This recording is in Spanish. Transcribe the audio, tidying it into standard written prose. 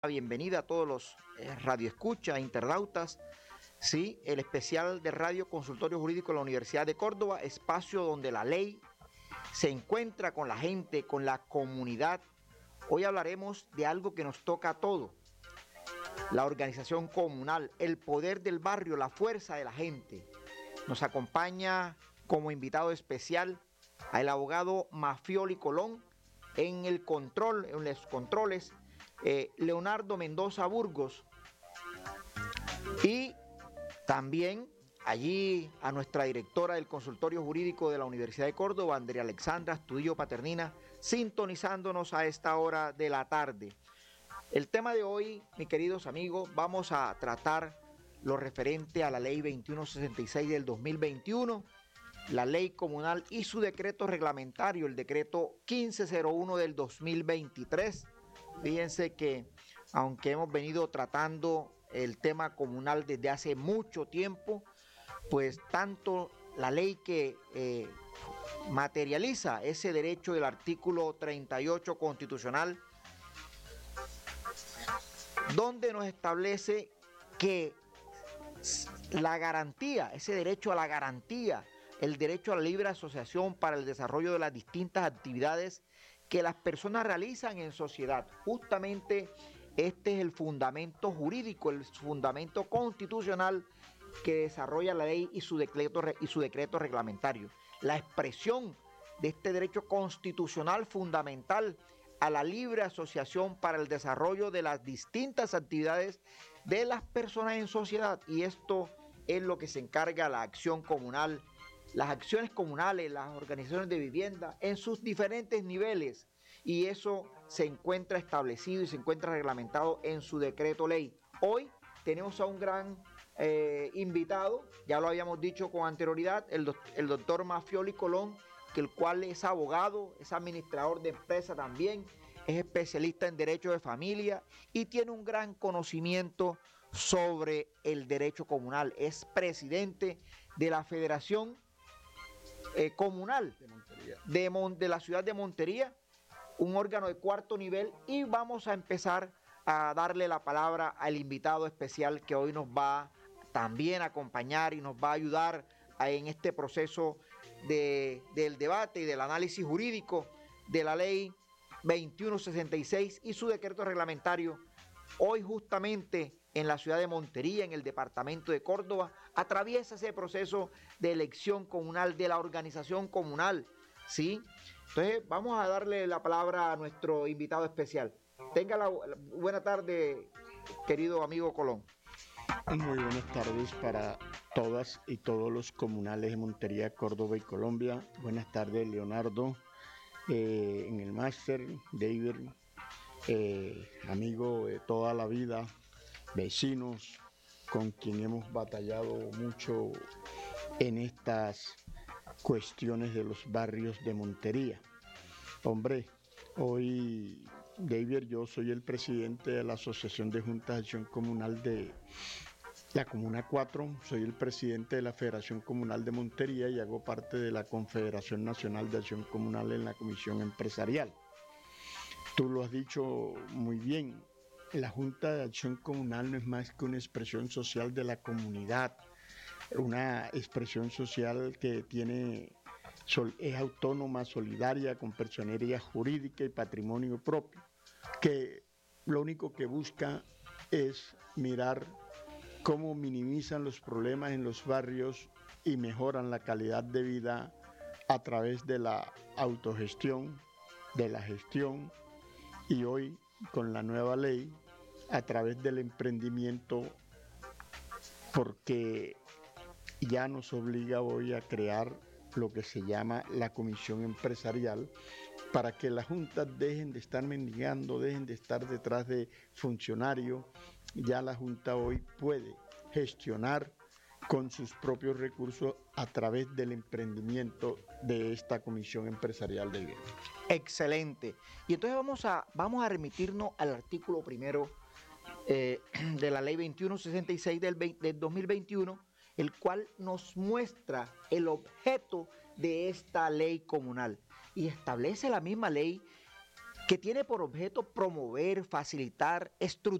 bienvenida a todos los radioescuchas, internautas, sí, el especial de Radio Consultorio Jurídico de la Universidad de Córdoba, espacio donde la ley se encuentra con la gente, con la comunidad. Hoy hablaremos de algo que nos toca a todos, la organización comunal, el poder del barrio, la fuerza de la gente. Nos acompaña como invitado especial al abogado Mafioli Colón en el control, en los controles, Leonardo Mendoza Burgos, y también allí a nuestra directora del consultorio jurídico de la Universidad de Córdoba, Andrea Alexandra Astudillo Paternina, sintonizándonos a esta hora de la tarde. El tema de hoy, mis queridos amigos, vamos a tratar lo referente a la ley 2166 del 2021, la ley comunal y su decreto reglamentario, el decreto 1501 del 2023. Fíjense que aunque hemos venido tratando el tema comunal desde hace mucho tiempo, pues tanto la ley que materializa ese derecho del artículo 38 constitucional, donde nos establece que la garantía, ese derecho a la garantía, el derecho a la libre asociación para el desarrollo de las distintas actividades que las personas realizan en sociedad. Justamente este es el fundamento jurídico, el fundamento constitucional que desarrolla la ley y su decreto reglamentario. La expresión de este derecho constitucional fundamental a la libre asociación para el desarrollo de las distintas actividades de las personas en sociedad. Y esto es lo que se encarga la acción comunal, las acciones comunales, las organizaciones de vivienda en sus diferentes niveles, y eso se encuentra establecido y se encuentra reglamentado en su decreto ley. Hoy tenemos a un gran invitado, ya lo habíamos dicho con anterioridad, el doctor Mafioli Colón, que el cual es abogado, es administrador de empresa también, es especialista en derecho de familia y tiene un gran conocimiento sobre el derecho comunal. Es presidente de la Federación Comunal de la ciudad de Montería, un órgano de cuarto nivel, y vamos a empezar a darle la palabra al invitado especial que hoy nos va también a acompañar y nos va a ayudar en este proceso del debate y del análisis jurídico de la ley 2166 y su decreto reglamentario. Hoy justamente en la ciudad de Montería, en el departamento de Córdoba, atraviesa ese proceso de elección comunal, de la organización comunal, ¿sí? Entonces vamos a darle la palabra a nuestro invitado especial. Tenga la buena tarde, querido amigo Colón. Muy buenas tardes para todas y todos los comunales de Montería, Córdoba y Colombia. Buenas tardes, Leonardo, en el máster, David, amigo de toda la vida, vecinos con quien hemos batallado mucho en estas cuestiones de los barrios de Montería. Hombre, hoy, David, yo soy el presidente de la Asociación de Juntas de Acción Comunal de la Comuna 4, soy el presidente de la Federación Comunal de Montería y hago parte de la Confederación Nacional de Acción Comunal en la Comisión Empresarial. Tú lo has dicho muy bien, la Junta de Acción Comunal no es más que una expresión social de la comunidad, una expresión social que es autónoma, solidaria, con personería jurídica y patrimonio propio, que lo único que busca es mirar cómo minimizan los problemas en los barrios y mejoran la calidad de vida a través de la autogestión, de la gestión, y hoy con la nueva ley a través del emprendimiento, porque ya nos obliga hoy a crear lo que se llama la comisión empresarial, para que las juntas dejen de estar mendigando, dejen de estar detrás de funcionarios. Ya la junta hoy puede gestionar con sus propios recursos a través del emprendimiento de esta comisión empresarial de bienes. Excelente. Y entonces vamos a remitirnos al artículo primero de la ley 2166 del 2021, el cual nos muestra el objeto de esta ley comunal y establece la misma ley que tiene por objeto promover, facilitar, estructurar